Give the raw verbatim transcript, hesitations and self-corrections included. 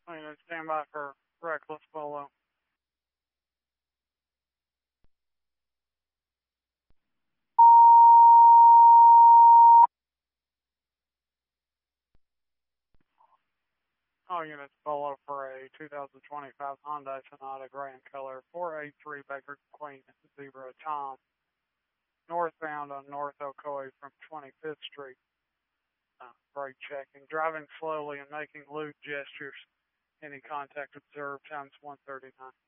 Unit, stand by for reckless polo. All units polo for a two thousand twenty-five Hyundai Sonata gray in color, four eight three Baker Queen Zebra Tom, northbound on North Ocoee from twenty-fifth Street. Uh, brake checking, driving slowly and making lewd gestures. Any contact observed times one thirty-nine.